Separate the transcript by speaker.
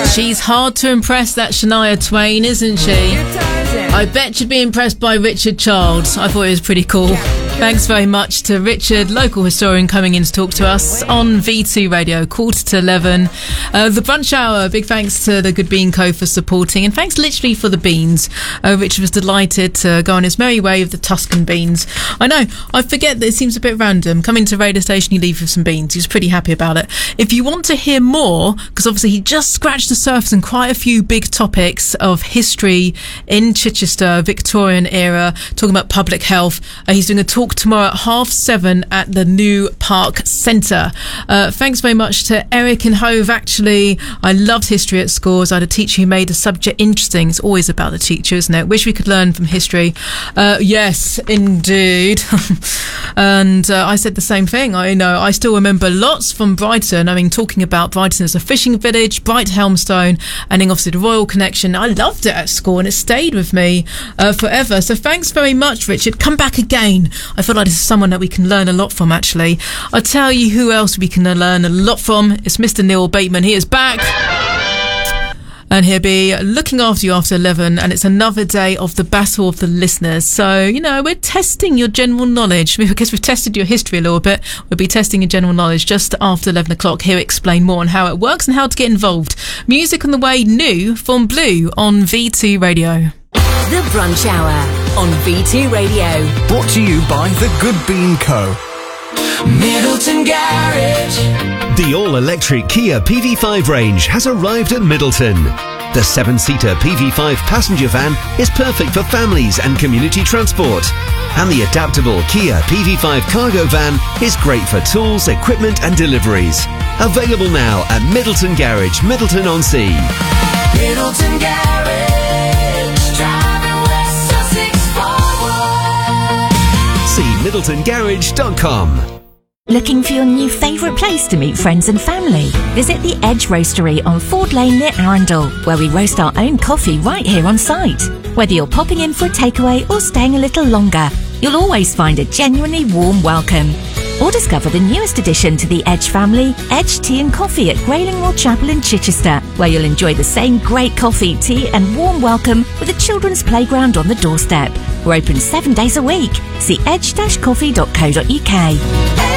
Speaker 1: She's hard to impress, that Shania Twain, isn't she? I bet you'd be impressed by Richard Childs. I thought it was pretty cool. Thanks very much to Richard, local historian, coming in to talk to us on V2 Radio, 11:15. The brunch hour, big thanks to the Good Bean Co. for supporting, and thanks literally for the beans. Richard was delighted to go on his merry way of the Tuscan beans. I know, I forget that it seems a bit random. Come into the radio station, you leave with some beans. He was pretty happy about it. If you want to hear more, because obviously he just scratched the surface on quite a few big topics of history in Chichester, Victorian era, talking about public health. He's doing a talk tomorrow at 7:30 at the New Park Centre. Thanks very much to Eric in Hove. Actually, I loved history at school. I had a teacher who made the subject interesting. It's always about the teacher, isn't it? Wish we could learn from history. Yes, indeed. And I said the same thing. I still remember lots from Brighton. I mean, talking about Brighton as a fishing village, Bright Helmstone, and then obviously the Royal Connection. I loved it at school and it stayed with me forever. So thanks very much, Richard. Come back again. I feel like this is someone that we can learn a lot from, actually. I'll tell you who else we can learn a lot from. It's Mr. Neil Bateman. He is back. And he'll be looking after you after 11, and it's another day of the Battle of the Listeners. So, we're testing your general knowledge. Because we've tested your history a little bit, we'll be testing your general knowledge just after 11 o'clock. He'll explain more on how it works and how to get involved. Music on the way, new from Blue on V2 Radio.
Speaker 2: The Brunch Hour on V2 Radio.
Speaker 3: Brought to you by the Good Bean Co.
Speaker 4: Middleton Garage.
Speaker 5: The all-electric Kia PV5 range has arrived at Middleton. The 7-seater PV5 passenger van is perfect for families and community transport. And the adaptable Kia PV5 cargo van is great for tools, equipment and deliveries. Available now at Middleton Garage, Middleton-on-Sea.
Speaker 4: Middleton Garage. Driving West Sussex forward.
Speaker 5: See middletongarage.com.
Speaker 6: Looking for your new favourite place to meet friends and family? Visit the Edge Roastery on Ford Lane near Arundel, where we roast our own coffee right here on site. Whether you're popping in for a takeaway or staying a little longer, you'll always find a genuinely warm welcome. Or discover the newest addition to the Edge family, Edge Tea and Coffee at Graylingmoor Chapel in Chichester, where you'll enjoy the same great coffee, tea and warm welcome with a children's playground on the doorstep. We're open 7 days a week. See edge-coffee.co.uk.